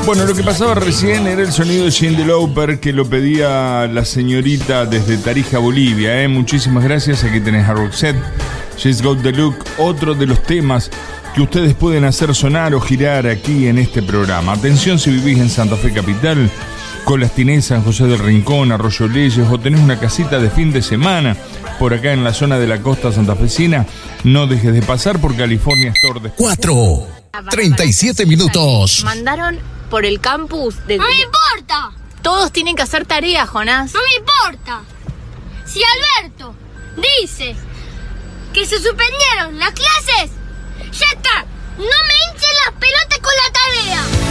Bueno, lo que pasaba recién era el sonido de Cyndi Lauper, que lo pedía la señorita desde Tarija, Bolivia. Muchísimas gracias. Aquí tenés a Roxette, She's Got the Look, otro de los temas que ustedes pueden hacer sonar o girar aquí en este programa. Atención si vivís en Santa Fe Capital, Colastiné, San José del Rincón, Arroyo Leyes, o tenés una casita de fin de semana por acá en la zona de la costa santafesina, no dejes de pasar por California Store. 4:37 minutos. Mandaron por el campus de... ¡No me importa! Todos tienen que hacer tarea, Jonás. ¡No me importa! Si Alberto dice que se suspendieron las clases, ya está. No me hinchen las pelotas con la tarea.